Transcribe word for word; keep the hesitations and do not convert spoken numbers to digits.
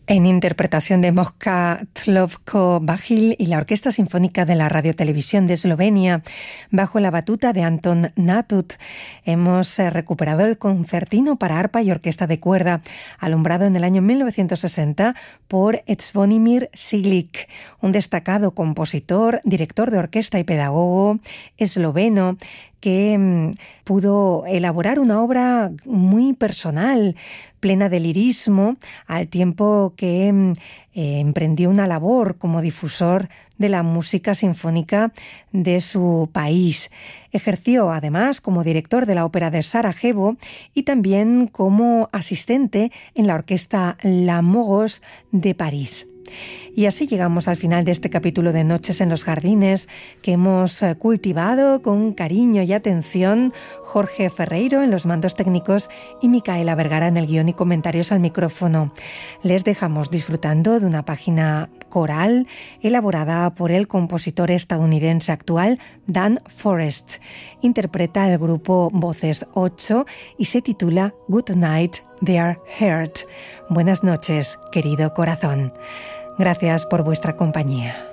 En interpretación de Mosca Tlovko-Vahil y la Orquesta Sinfónica de la Radiotelevisión de Eslovenia, bajo la batuta de Anton Natut, hemos recuperado el concertino para arpa y orquesta de cuerda, alumbrado en el año mil novecientos sesenta por Zvonimir Šiljik, un destacado compositor, director de orquesta y pedagogo esloveno, que mmm, pudo elaborar una obra muy personal, plena de lirismo, al tiempo que eh, emprendió una labor como difusor de la música sinfónica de su país. Ejerció además como director de la Ópera de Sarajevo y también como asistente en la Orquesta La Mogos de París. Y así llegamos al final de este capítulo de Noches en los Jardines que hemos cultivado con cariño y atención Jorge Ferreiro en los mandos técnicos y Micaela Vergara en el guión y comentarios al micrófono. Les dejamos disfrutando de una página coral elaborada por el compositor estadounidense actual Dan Forrest. Interpreta el grupo Voces ocho y se titula Good Night, Dear Heart. Buenas noches, querido corazón. Gracias por vuestra compañía.